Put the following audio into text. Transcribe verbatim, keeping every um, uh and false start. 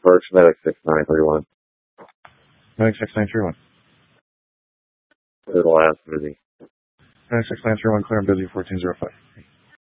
First Medic six nine three one. Medic six nine three one. To the last busy. Medic six nine three one, clear and busy fourteen zero five.